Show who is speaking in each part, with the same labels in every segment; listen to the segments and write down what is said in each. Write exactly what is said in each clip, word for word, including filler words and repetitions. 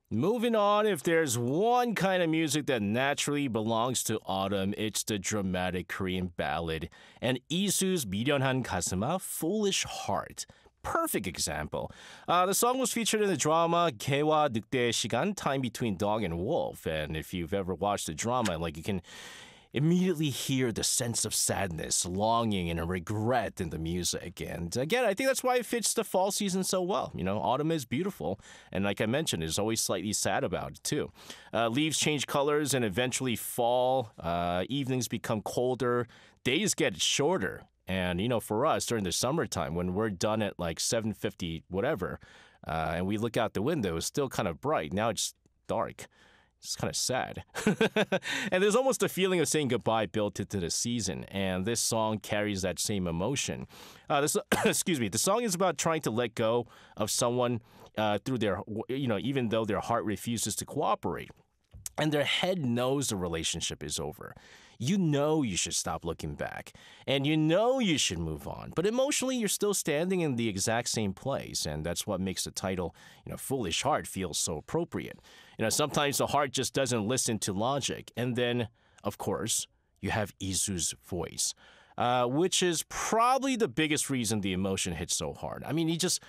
Speaker 1: Moving on, if there's one kind of music that naturally belongs to autumn, it's the dramatic Korean ballad. And Isu's 미련한 가슴아, Foolish Heart. Perfect example. Uh, the song was featured in the drama 개와 늑대의 시간, Time Between Dog and Wolf. And if you've ever watched the drama, like you can immediately hear the sense of sadness, longing, and a regret in the music. And again, I think that's why it fits the fall season so well. You know, autumn is beautiful. And like I mentioned, it's always slightly sad about it too. Uh, leaves change colors and eventually fall. Uh, evenings become colder. Days get shorter. And, you know, for us during the summertime, when we're done at like seven fifty, whatever, uh, and we look out the window, it's still kind of bright. Now it's dark. It's kind of sad. And there's almost a feeling of saying goodbye built into the season. And this song carries that same emotion. Uh, this, excuse me. The song is about trying to let go of someone uh, through their, you know, even though their heart refuses to cooperate. And their head knows the relationship is over. You know you should stop looking back. And you know you should move on. But emotionally, you're still standing in the exact same place. And that's what makes the title, you know, Foolish Heart feel so appropriate. You know, sometimes the heart just doesn't listen to logic. And then, of course, you have Isu's voice, uh, which is probably the biggest reason the emotion hits so hard. I mean, he just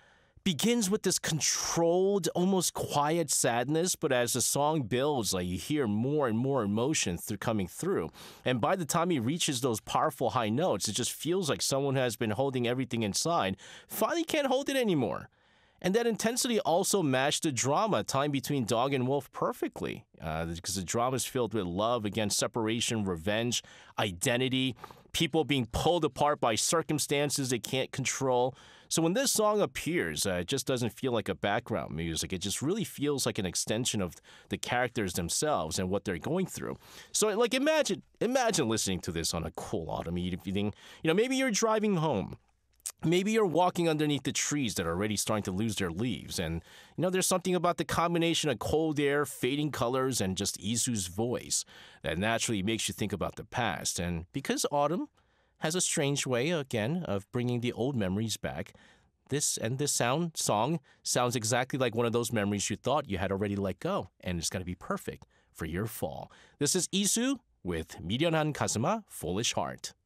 Speaker 1: begins with this controlled, almost quiet sadness, but as the song builds, like you hear more and more emotion through coming through. And by the time he reaches those powerful high notes, it just feels like someone who has been holding everything inside finally can't hold it anymore. And that intensity also matched the drama, Time Between Dog and Wolf, perfectly. Uh, because the drama is filled with love against separation, revenge, identity, people being pulled apart by circumstances they can't control. So when this song appears, uh, it just doesn't feel like a background music. It just really feels like an extension of the characters themselves and what they're going through. So like imagine, imagine listening to this on a cool autumn evening. You know, maybe you're driving home. Maybe you're walking underneath the trees that are already starting to lose their leaves. And, you know, there's something about the combination of cold air, fading colors, and just Isu's voice that naturally makes you think about the past. And because autumn has a strange way, again, of bringing the old memories back, this and this sound song sounds exactly like one of those memories you thought you had already let go. And it's going to be perfect for your fall. This is Isu with 미련한 가슴아, Foolish Heart.